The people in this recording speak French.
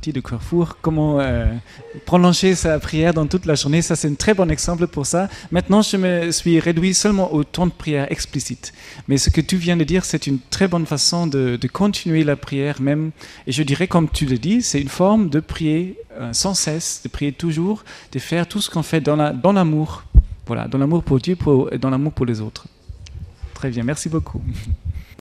petit de Carrefour, comment prolonger sa prière dans toute la journée. Ça, c'est un très bon exemple pour ça. Maintenant, je me suis réduit seulement au temps de prière explicite. Mais ce que tu viens de dire, c'est une très bonne façon de continuer la prière même. Et je dirais, comme tu le dis, c'est une forme de prier sans cesse, de prier toujours, de faire tout ce qu'on fait dans l'amour. Voilà, dans l'amour pour Dieu et dans l'amour pour les autres. Très bien, merci beaucoup.